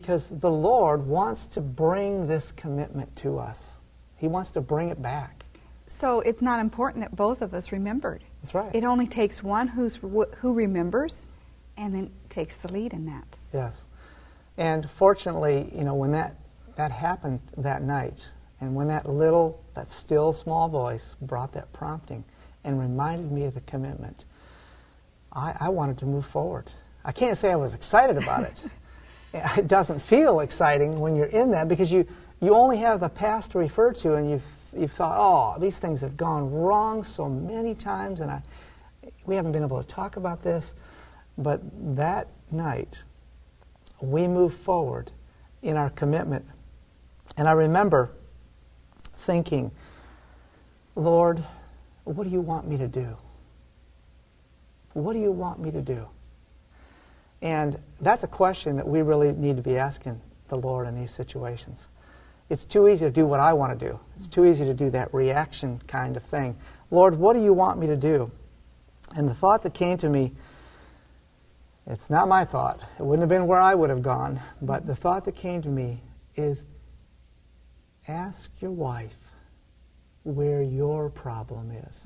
because the Lord wants to bring this commitment to us. He wants to bring it back. So it's not important that both of us remembered. That's right. It only takes one who remembers and then takes the lead in that. Yes. And fortunately, you know, when that happened that night, and when that still small voice brought that prompting and reminded me of the commitment, I wanted to move forward. I can't say I was excited about it. It doesn't feel exciting when you're in that, because you only have the past to refer to, and you've thought, oh, these things have gone wrong so many times, and we haven't been able to talk about this. But that night, we moved forward in our commitment. And I remember thinking, Lord, what do you want me to do? What do you want me to do? And that's a question that we really need to be asking the Lord in these situations. It's too easy to do what I want to do. It's too easy to do that reaction kind of thing. Lord, what do you want me to do? And the thought that came to me, it's not my thought. It wouldn't have been where I would have gone. But the thought that came to me is, ask your wife where your problem is.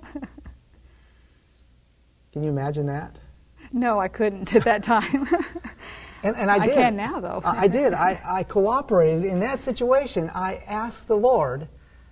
Can you imagine that? No, I couldn't at that time. And I did. I can now, though. I did. I cooperated in that situation. I asked the Lord,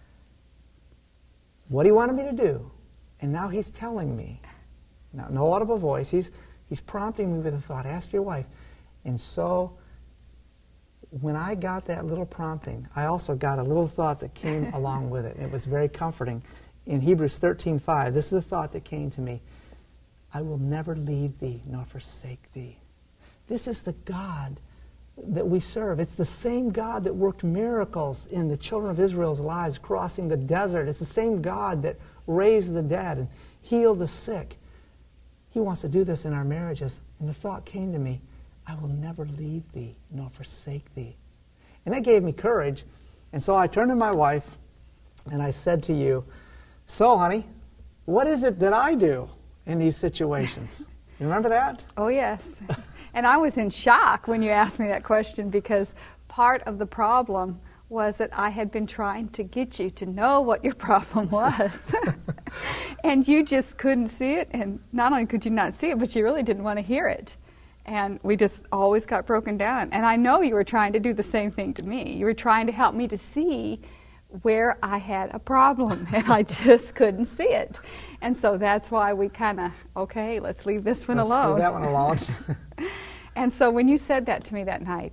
what do you want me to do? And now He's telling me. Now, no audible voice. He's prompting me with a thought. Ask your wife. And so, when I got that little prompting, I also got a little thought that came along with it. It was very comforting. In Hebrews 13:5, this is the thought that came to me. I will never leave thee nor forsake thee. This is the God that we serve. It's the same God that worked miracles in the children of Israel's lives, crossing the desert. It's the same God that raised the dead and healed the sick. He wants to do this in our marriages. And the thought came to me, I will never leave thee nor forsake thee. And that gave me courage. And so I turned to my wife and I said to you, so honey, what is it that I do in these situations? You remember that? Oh, yes. And I was in shock when you asked me that question, because part of the problem was that I had been trying to get you to know what your problem was. And you just couldn't see it. And not only could you not see it, but you really didn't want to hear it. And we just always got broken down. And I know you were trying to do the same thing to me. You were trying to help me to see where I had a problem, and I just couldn't see it. And so that's why we kind of, okay, let's leave this one alone. Leave that one alone. And so when you said that to me that night,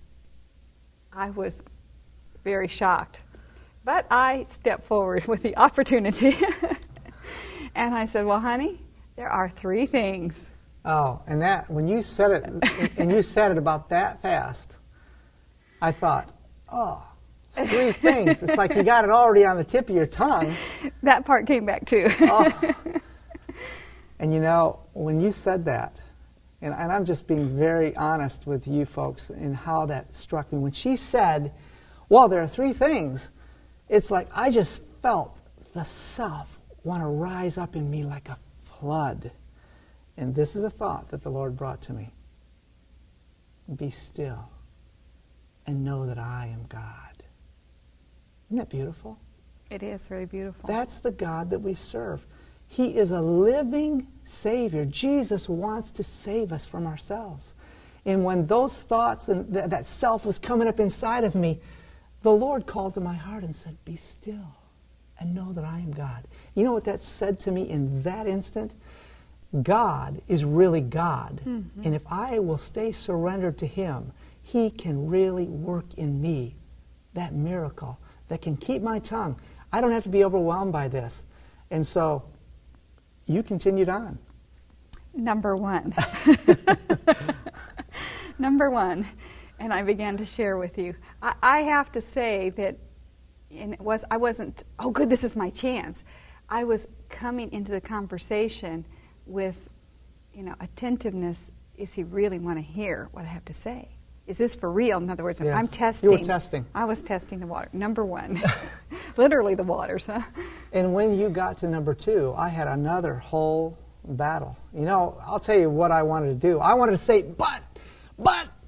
I was very shocked. But I stepped forward with the opportunity. And I said, well, honey, there are 3 things. Oh, and that, when you said it, and you said it about that fast, I thought, oh, 3 things. It's like you got it already on the tip of your tongue. That part came back too. Oh. And you know, when you said that, and I'm just being very honest with you folks in how that struck me. When she said, well, there are 3 things, it's like I just felt the self want to rise up in me like a flood. And this is a thought that the Lord brought to me. Be still and know that I am God. Isn't that beautiful? It is very beautiful. That's the God that we serve. He is a living Savior. Jesus wants to save us from ourselves. And when those thoughts and that self was coming up inside of me, the Lord called to my heart and said, be still and know that I am God. You know what that said to me in that instant? God is really God. Mm-hmm. And if I will stay surrendered to Him, He can really work in me that miracle that can keep my tongue. I don't have to be overwhelmed by this. And so you continued on. Number 1. Number 1. And I began to share with you. I have to say that I wasn't, oh good, this is my chance. I was coming into the conversation with, attentiveness. Is he really want to hear what I have to say? Is this for real? In other words, yes. I'm testing. You were testing. I was testing the water. Number 1. Literally the waters, huh? And when you got to number 2, I had another whole battle. I'll tell you what I wanted to do. I wanted to say, but,